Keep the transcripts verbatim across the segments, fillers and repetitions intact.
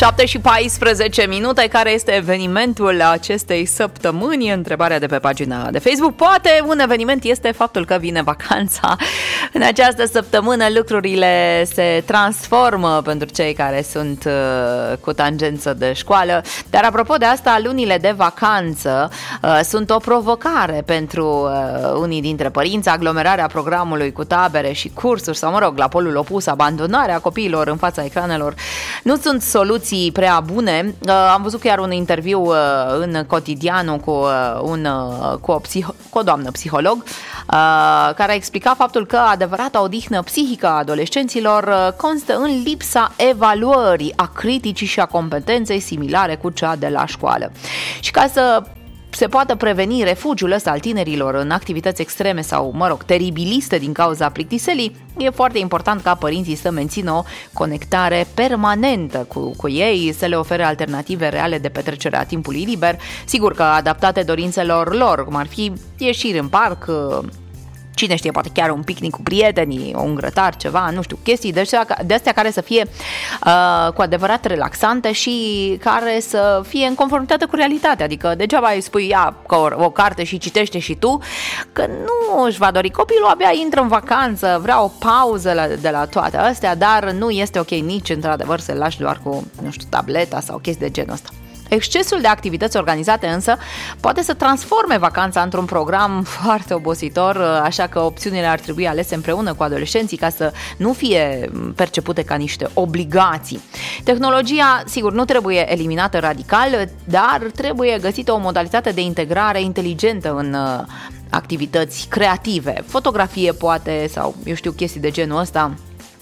șapte și paisprezece minute. Care este evenimentul acestei săptămâni? Întrebarea de pe pagina de Facebook. Poate un eveniment este faptul că vine vacanța. În această săptămână lucrurile se transformă pentru cei care sunt uh, cu tangență de școală. Dar apropo de asta, lunile de vacanță uh, sunt o provocare pentru uh, unii dintre părinți. Aglomerarea programului cu tabere și cursuri sau, mă rog, la polul opus, abandonarea copiilor în fața ecranelor nu sunt soluții prea bune. Uh, am văzut chiar un interviu uh, în Cotidianul cu, uh, un, uh, cu, o, psiho- cu o doamnă psiholog uh, care a explicat faptul că adevărata odihnă psihică a adolescenților uh, constă în lipsa evaluării a criticii și a competenței similare cu cea de la școală. Și ca să se poate preveni refugiul ăsta al tinerilor în activități extreme sau, mă rog, teribiliste din cauza plictiselii, e foarte important ca părinții să mențină o conectare permanentă cu, cu ei, să le ofere alternative reale de petrecere a timpului liber, sigur că adaptate dorințelor lor, cum ar fi ieșiri în parc, cine știe, poate chiar un picnic cu prietenii, un grătar, ceva, nu știu, chestii de astea, de astea care să fie uh, cu adevărat relaxante și care să fie în conformitate cu realitatea. Adică degeaba îi spui, ia o, o carte și citește și tu, că nu își va dori copilul, abia intră în vacanță, vrea o pauză la, de la toate astea, dar nu este ok nici într-adevăr să-l lași doar cu, nu știu, tableta sau chestii de genul ăsta. Excesul de activități organizate însă poate să transforme vacanța într-un program foarte obositor, așa că opțiunile ar trebui alese împreună cu adolescenții ca să nu fie percepute ca niște obligații. Tehnologia, sigur, nu trebuie eliminată radical, dar trebuie găsită o modalitate de integrare inteligentă în activități creative. Fotografie poate, sau eu știu, chestii de genul ăsta,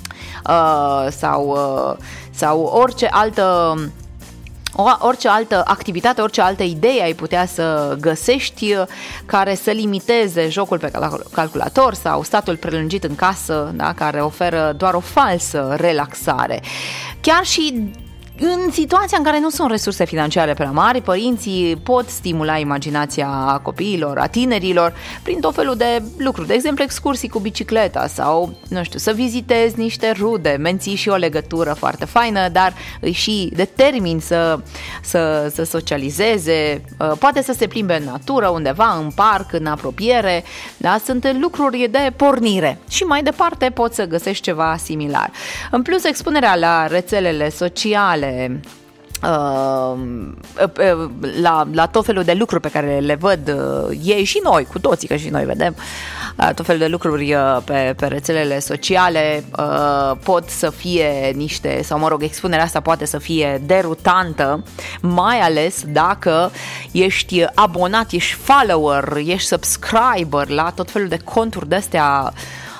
sau, sau orice altă orice altă activitate, orice altă idee ai putea să găsești care să limiteze jocul pe calculator sau statul prelungit în casă, da, care oferă doar o falsă relaxare. Chiar și în situația în care nu sunt resurse financiare prea mari, părinții pot stimula imaginația copiilor, a tinerilor, prin tot felul de lucruri. De exemplu, excursii cu bicicleta sau, nu știu, să vizitezi niște rude, menții și o legătură foarte faină, dar îi și determini să, să, să socializeze, poate să se plimbe în natură, undeva, în parc, în apropiere, da? Sunt lucruri de pornire. Și mai departe poți să găsești ceva similar. În plus, expunerea la rețelele sociale, La, la tot felul de lucruri pe care le văd ei și noi, cu toții, că și noi vedem tot felul de lucruri pe, pe rețelele sociale, pot să fie niște, sau mă rog, expunerea asta poate să fie derutantă, mai ales dacă ești abonat, ești follower, ești subscriber la tot felul de conturi de-astea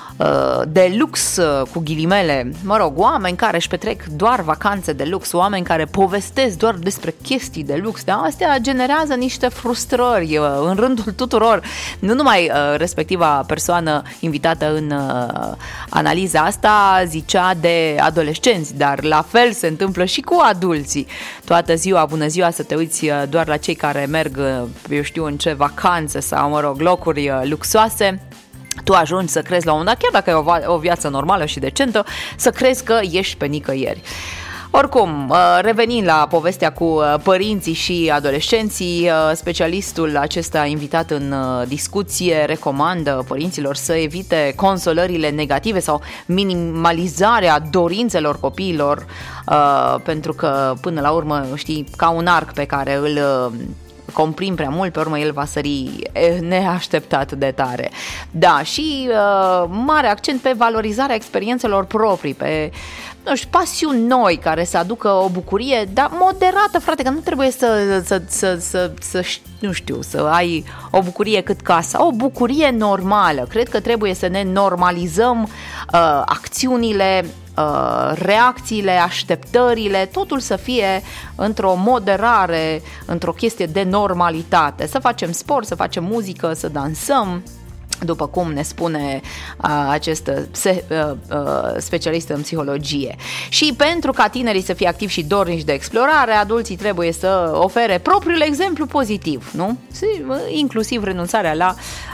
de lux, cu ghilimele, mă rog, oameni care își petrec doar vacanțe de lux, oameni care povestesc doar despre chestii de lux, dar astea generează niște frustrări în rândul tuturor, nu numai respectiva persoană invitată în analiza asta zicea de adolescenți, dar la fel se întâmplă și cu adulții. Toată ziua, bună ziua, să te uiți doar la cei care merg, eu știu în ce vacanțe sau, mă rog, locuri luxoase, tu ajungi să crezi la un moment dat, chiar dacă e o, o viață normală și decentă, să crezi că ești pe nicăieri. Oricum, revenind la povestea cu părinții și adolescenții, specialistul acesta invitat în discuție recomandă părinților să evite consolările negative sau minimalizarea dorințelor copiilor, pentru că până la urmă, știi, ca un arc pe care îl comprim prea mult, pe urmă el va sări neașteptat de tare. Da, și uh, mare accent pe valorizarea experiențelor proprii, pe, nu știu, pasiuni noi care să aducă o bucurie, dar moderată, frate, că nu trebuie să, să, să, să, să nu știu, să ai o bucurie cât casa, o bucurie normală. Cred că trebuie să ne normalizăm uh, acțiunile, reacțiile, așteptările, totul să fie într-o moderare, într-o chestie de normalitate. Să facem sport, să facem muzică, să dansăm, după cum ne spune uh, acest se, uh, uh, specialist în psihologie. Și pentru ca tinerii să fie activi și dornici de explorare, adulții trebuie să ofere propriul exemplu pozitiv, nu? Inclusiv renunțarea la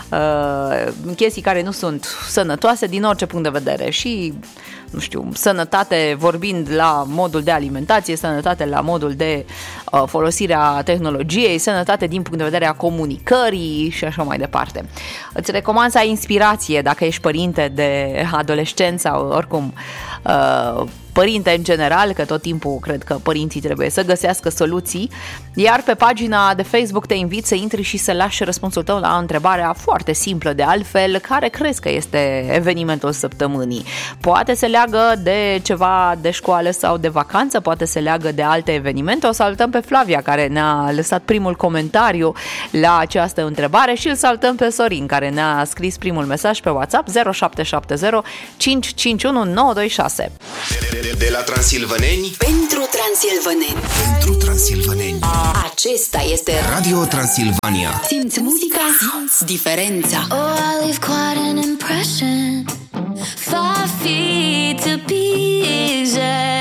uh, chestii care nu sunt sănătoase din orice punct de vedere și, nu știu, sănătate vorbind la modul de alimentație, sănătate la modul de uh, folosirea tehnologiei, sănătate din punct de vedere a comunicării și așa mai departe. Îți recomand să ai inspirație dacă ești părinte de adolescenți sau oricum uh, părinte în general, că tot timpul cred că părinții trebuie să găsească soluții, iar pe pagina de Facebook te invit să intri și să lași răspunsul tău la întrebarea foarte simplă de altfel, care crezi că este evenimentul săptămânii? Poate se leagă de ceva de școală sau de vacanță, poate se leagă de alte evenimente. O salutăm pe Flavia, care ne-a lăsat primul comentariu la această întrebare, și îl salutăm pe Sorin, care ne-a scris primul mesaj pe WhatsApp zero șapte șapte zero cinci cinci unu nouă doi șase. De, de la Transilvaneni pentru Transilvaneni. Pentru Transilvaneni. Acesta este Radio Transilvania. Simți muzica, simți diferența. Oh, I leave quite an impression. Five feet to be exact.